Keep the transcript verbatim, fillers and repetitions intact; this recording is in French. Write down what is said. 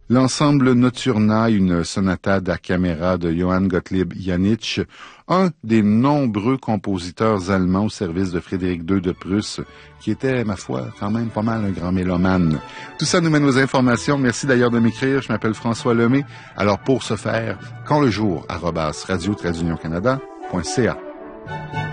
L'ensemble Nocturna, une sonata da camera de Johann Gottlieb Janisch, un des nombreux compositeurs allemands au service de Frédéric deux de Prusse, qui était, ma foi, quand même pas mal un grand mélomane. Tout ça nous mène aux informations. Merci d'ailleurs de m'écrire. Je m'appelle François Lemay. Alors pour ce faire, quand le jour, arobase radio-canada point c a.